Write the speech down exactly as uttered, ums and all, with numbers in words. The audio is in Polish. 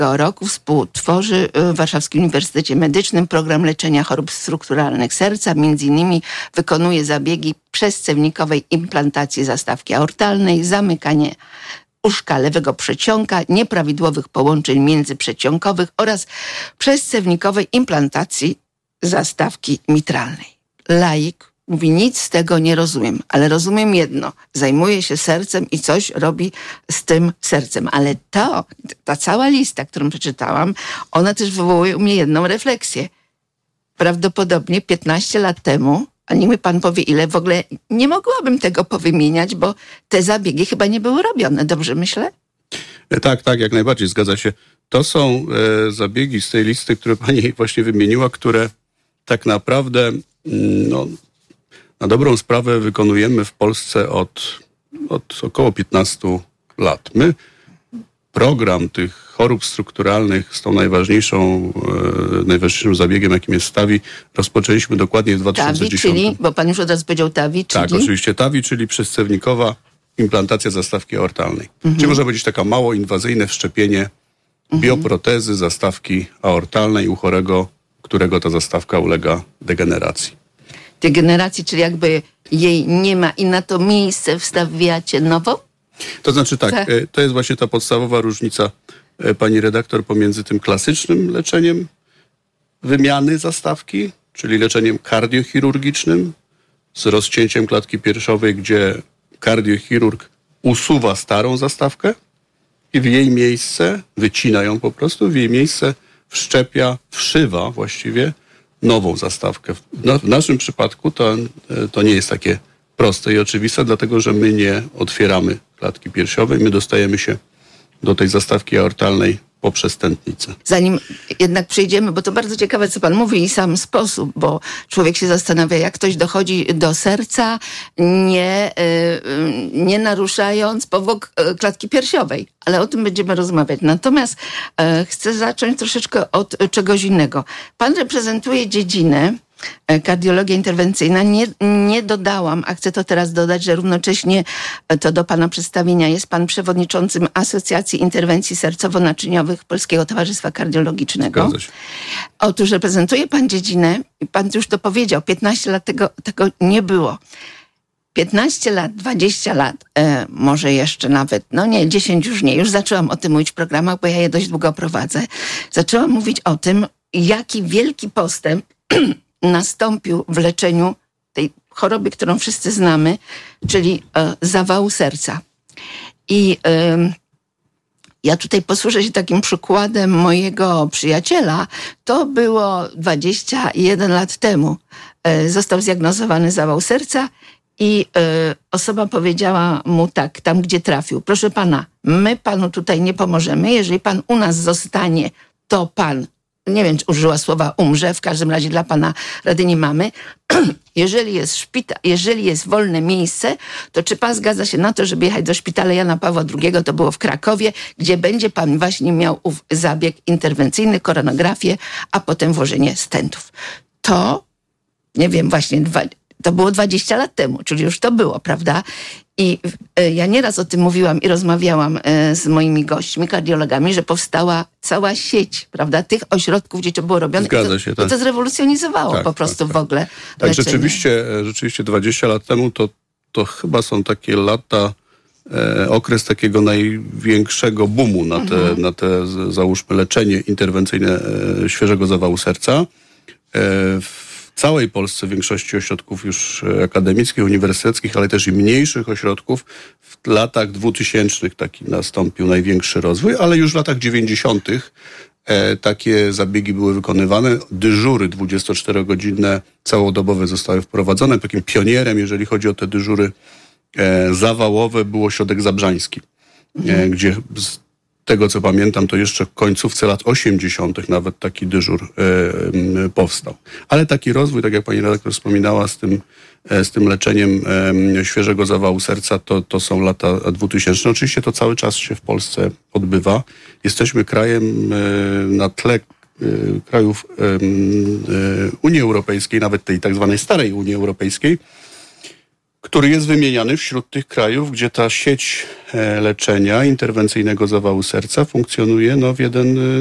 roku współtworzy w Warszawskim Uniwersytecie Medycznym program leczenia chorób strukturalnych serca. Między innymi wykonuje zabiegi przezcewnikowej implantacji zastawki aortalnej, zamykanie uszka lewego przedsionka, nieprawidłowych połączeń międzyprzedsionkowych oraz przezcewnikowej implantacji zastawki mitralnej. Laik mówi, nic z tego nie rozumiem, ale rozumiem jedno. Zajmuje się sercem i coś robi z tym sercem. Ale to, ta cała lista, którą przeczytałam, ona też wywołuje u mnie jedną refleksję. Prawdopodobnie piętnaście lat temu, a niech mi pan powie ile, w ogóle nie mogłabym tego powymieniać, bo te zabiegi chyba nie były robione. Dobrze myślę? Tak, tak, jak najbardziej, zgadza się. To są e, zabiegi z tej listy, które pani właśnie wymieniła, które tak naprawdę no, na dobrą sprawę wykonujemy w Polsce od, od około piętnastu lat. My program tych chorób strukturalnych z tą najważniejszą, e, najważniejszym zabiegiem, jakim jest TAVI, rozpoczęliśmy dokładnie w dwa tysiące dziesiątym. TAVI, czyli, bo pan już od razu powiedział TAVI, czyli... Tak, oczywiście TAVI, czyli przezcewnikowa implantacja zastawki aortalnej. Mhm. Czyli może być taka mało inwazyjne wszczepienie mhm. bioprotezy zastawki aortalnej u chorego, którego ta zastawka ulega degeneracji. Degeneracji, czyli jakby jej nie ma i na to miejsce wstawiacie nowo? To znaczy tak, tak, to jest właśnie ta podstawowa różnica, pani redaktor, pomiędzy tym klasycznym leczeniem wymiany zastawki, czyli leczeniem kardiochirurgicznym z rozcięciem klatki piersiowej, gdzie kardiochirurg usuwa starą zastawkę i w jej miejsce, wycina ją po prostu, w jej miejsce wszczepia, wszywa właściwie nową zastawkę. No, w naszym przypadku to, to nie jest takie proste i oczywiste, dlatego że my nie otwieramy klatki piersiowej, my dostajemy się do tej zastawki aortalnej poprzez tętnicę. Zanim jednak przejdziemy, bo to bardzo ciekawe, co pan mówi i sam sposób, bo człowiek się zastanawia, jak ktoś dochodzi do serca, nie, yy, nie naruszając powłok klatki piersiowej. Ale o tym będziemy rozmawiać. Natomiast yy, chcę zacząć troszeczkę od czegoś innego. Pan reprezentuje dziedzinę kardiologia interwencyjna. Nie, nie dodałam, a chcę to teraz dodać, że równocześnie to do pana przedstawienia jest pan przewodniczącym Asocjacji Interwencji Sercowo-Naczyniowych Polskiego Towarzystwa Kardiologicznego. Zgadza się. Otóż reprezentuje pan dziedzinę, pan już to powiedział, piętnaście lat tego, tego nie było. piętnaście lat, dwadzieścia lat, e, może jeszcze nawet, no nie, dziesięć już nie, już zaczęłam o tym mówić w programach, bo ja je dość długo prowadzę. Zaczęłam mówić o tym, jaki wielki postęp nastąpił w leczeniu tej choroby, którą wszyscy znamy, czyli e, zawału serca. I e, ja tutaj posłużę się takim przykładem mojego przyjaciela. To było dwadzieścia jeden lat temu. E, został zdiagnozowany zawał serca i e, osoba powiedziała mu tak, tam gdzie trafił: proszę pana, my panu tutaj nie pomożemy. Jeżeli pan u nas zostanie, to pan, nie wiem, czy użyła słowa umrze, w każdym razie dla pana rady nie mamy. Jeżeli jest szpital, jeżeli jest wolne miejsce, to czy pan zgadza się na to, żeby jechać do szpitala Jana Pawła drugiego, to było w Krakowie, gdzie będzie pan właśnie miał ów zabieg interwencyjny, koronografię, a potem włożenie stentów. To, nie wiem, właśnie dwa, to było dwadzieścia lat temu, czyli już to było, prawda? I y, ja nieraz o tym mówiłam i rozmawiałam y, z moimi gośćmi, kardiologami, że powstała cała sieć, prawda, tych ośrodków, gdzie to było robione. Zgadza I to, się, tak. I to zrewolucjonizowało tak, po prostu tak, w ogóle Tak, leczenie. rzeczywiście, rzeczywiście dwadzieścia lat temu to, to chyba są takie lata, e, okres takiego największego boomu na te, mhm. na te załóżmy leczenie interwencyjne e, świeżego zawału serca. E, w całej Polsce, w większości ośrodków już akademickich, uniwersyteckich, ale też i mniejszych ośrodków, w latach dwutysięcznych taki nastąpił największy rozwój, ale już w latach dziewięćdziesiątych e, takie zabiegi były wykonywane. Dyżury dwudziestoczterogodzinne, całodobowe zostały wprowadzone. Takim pionierem, jeżeli chodzi o te dyżury e, zawałowe, był ośrodek zabrzański, mhm. e, gdzie z tego, co pamiętam, to jeszcze w końcówce lat osiemdziesiątych nawet taki dyżur e, powstał. Ale taki rozwój, tak jak pani redaktor wspominała, z tym, e, z tym leczeniem e, świeżego zawału serca, to, to są lata dwutysięczne. Oczywiście to cały czas się w Polsce odbywa. Jesteśmy krajem e, na tle e, krajów e, e, Unii Europejskiej, nawet tej tak zwanej starej Unii Europejskiej, który jest wymieniany wśród tych krajów, gdzie ta sieć leczenia interwencyjnego zawału serca funkcjonuje no, w jeden